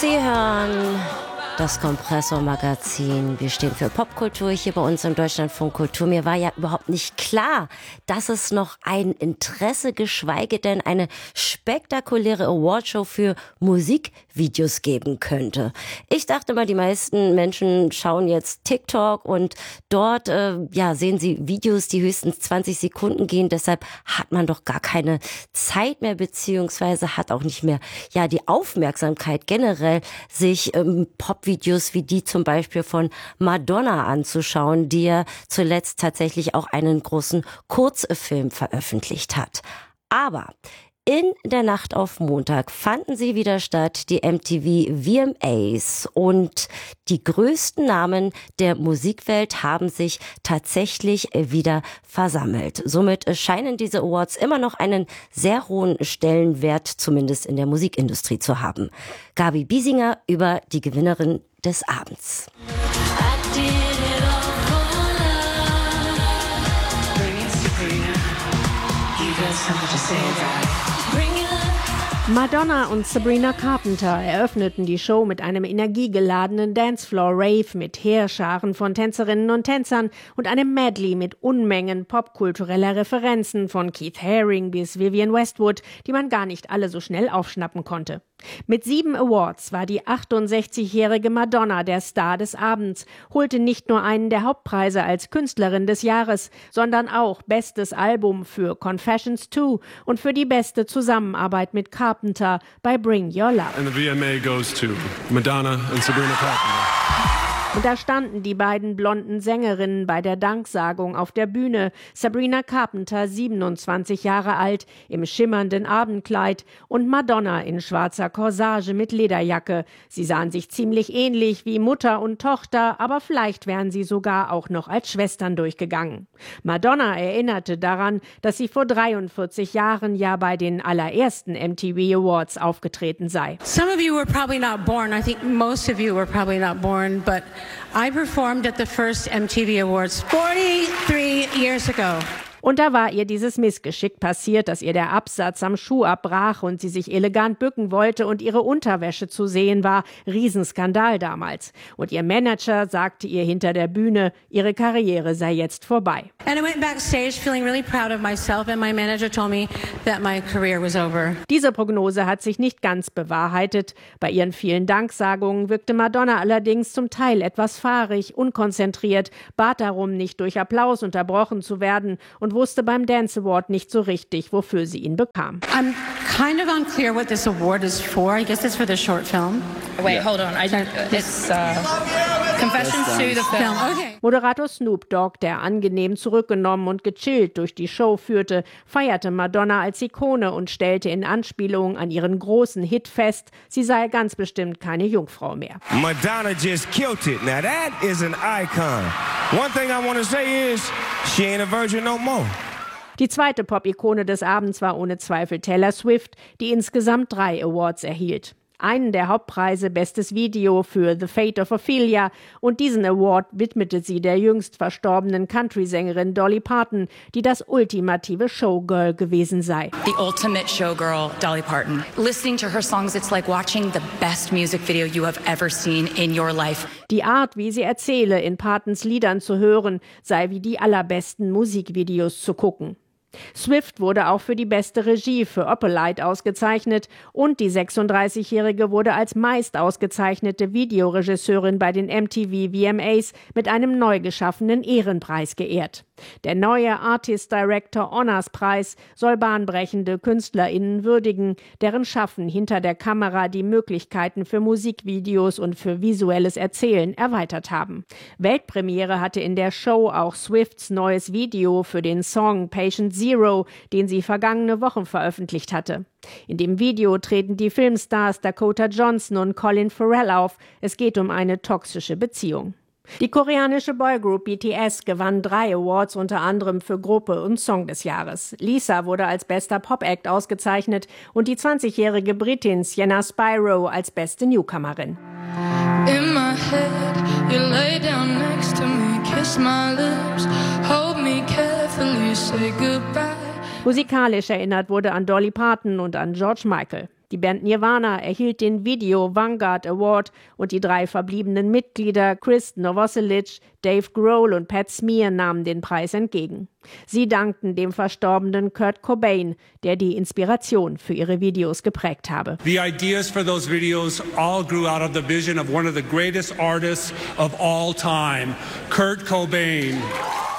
Sie hören das Kompressor-Magazin. Wir stehen für Popkultur hier bei uns im Deutschlandfunk Kultur. Mir war ja überhaupt nicht klar, dass es noch ein Interesse, geschweige denn eine spektakuläre Awardshow für Musikvideos geben könnte. Ich dachte mal, die meisten Menschen schauen jetzt TikTok und dort sehen sie Videos, die höchstens 20 Sekunden gehen. Deshalb hat man doch gar keine Zeit mehr, beziehungsweise hat auch nicht mehr die Aufmerksamkeit generell, sich Popvideos wie die zum Beispiel von Madonna anzuschauen, die ja zuletzt tatsächlich auch einen großen Kurzfilm veröffentlicht hat. Aber in der Nacht auf Montag fanden sie wieder statt, die MTV VMAs, und die größten Namen der Musikwelt haben sich tatsächlich wieder versammelt. Somit scheinen diese Awards immer noch einen sehr hohen Stellenwert, zumindest in der Musikindustrie, zu haben. Gabi Biesinger über die Gewinnerin des Abends. Madonna und Sabrina Carpenter eröffneten die Show mit einem energiegeladenen Dancefloor-Rave mit Heerscharen von Tänzerinnen und Tänzern und einem Medley mit Unmengen popkultureller Referenzen von Keith Haring bis Vivienne Westwood, die man gar nicht alle so schnell aufschnappen konnte. Mit 7 Awards war die 68-jährige Madonna der Star des Abends, holte nicht nur einen der Hauptpreise als Künstlerin des Jahres, sondern auch Bestes Album für Confessions 2 und für die beste Zusammenarbeit mit Carpenter bei Bring Your Love. And the VMA goes to Madonna and Sabrina Carpenter. Und da standen die beiden blonden Sängerinnen bei der Danksagung auf der Bühne. Sabrina Carpenter, 27 Jahre alt, im schimmernden Abendkleid, und Madonna in schwarzer Corsage mit Lederjacke. Sie sahen sich ziemlich ähnlich wie Mutter und Tochter, aber vielleicht wären sie sogar auch noch als Schwestern durchgegangen. Madonna erinnerte daran, dass sie vor 43 Jahren ja bei den allerersten MTV Awards aufgetreten sei. Some of you were probably not born. I think most of you were probably not born, but I performed at the first MTV Awards 43 years ago. Und da war ihr dieses Missgeschick passiert, dass ihr der Absatz am Schuh abbrach und sie sich elegant bücken wollte und ihre Unterwäsche zu sehen war. Riesenskandal damals. Und ihr Manager sagte ihr hinter der Bühne, ihre Karriere sei jetzt vorbei. And I went backstage feeling really proud of myself, and my manager told me that my career was over. Diese Prognose hat sich nicht ganz bewahrheitet. Bei ihren vielen Danksagungen wirkte Madonna allerdings zum Teil etwas fahrig, unkonzentriert, bat darum, nicht durch Applaus unterbrochen zu werden und wusste beim Dance Award nicht so richtig, wofür sie ihn bekam. I'm kind of unclear what this award is for. I guess it's for the short film. Wait, hold on. It's Confessions to the film. Okay. Moderator Snoop Dogg, der angenehm zurückgenommen und gechillt durch die Show führte, feierte Madonna als Ikone und stellte in Anspielung an ihren großen Hit fest, sie sei ganz bestimmt keine Jungfrau mehr. Madonna just killed it. Now that is an icon. One thing I want to say is, she ain't a virgin no more. Die zweite Pop-Ikone des Abends war ohne Zweifel Taylor Swift, die insgesamt 3 Awards erhielt. Einen der Hauptpreise Bestes Video für The Fate of Ophelia, und diesen Award widmete sie der jüngst verstorbenen Country-Sängerin Dolly Parton, die das ultimative Showgirl gewesen sei. The ultimate showgirl, Dolly Parton. Listening to her songs, it's like watching the best music video you have ever seen in your life. Die Art, wie sie erzähle, in Partons Liedern zu hören, sei wie die allerbesten Musikvideos zu gucken. Swift wurde auch für die beste Regie für Opalite ausgezeichnet, und die 36-Jährige wurde als meist ausgezeichnete Videoregisseurin bei den MTV VMAs mit einem neu geschaffenen Ehrenpreis geehrt. Der neue Artist Director Honors Preis soll bahnbrechende KünstlerInnen würdigen, deren Schaffen hinter der Kamera die Möglichkeiten für Musikvideos und für visuelles Erzählen erweitert haben. Weltpremiere hatte in der Show auch Swifts neues Video für den Song Patient Zero, den sie vergangene Woche veröffentlicht hatte. In dem Video treten die Filmstars Dakota Johnson und Colin Farrell auf. Es geht um eine toxische Beziehung. Die koreanische Boygroup BTS gewann 3 Awards, unter anderem für Gruppe und Song des Jahres. Lisa wurde als bester Pop-Act ausgezeichnet und die 20-jährige Britin Sienna Spyro als beste Newcomerin. In my head, you lay down next to me, kiss my lips, hold me carefully, say goodbye. Musikalisch erinnert wurde an Dolly Parton und an George Michael. Die Band Nirvana erhielt den Video Vanguard Award und die 3 verbliebenen Mitglieder Chris Novoselic, Dave Grohl und Pat Smear nahmen den Preis entgegen. Sie dankten dem verstorbenen Kurt Cobain, der die Inspiration für ihre Videos geprägt habe. The ideas for those videos all grew out of the vision of one of the greatest artists of all time, Kurt Cobain.